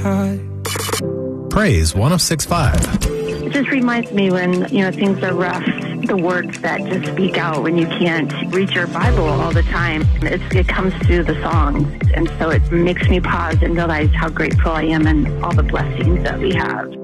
high. Praise 106.5. It just reminds me when, things are rough, the words that just speak out when you can't read your Bible all the time. It comes through the songs. And so it makes me pause and realize how grateful I am and all the blessings that we have.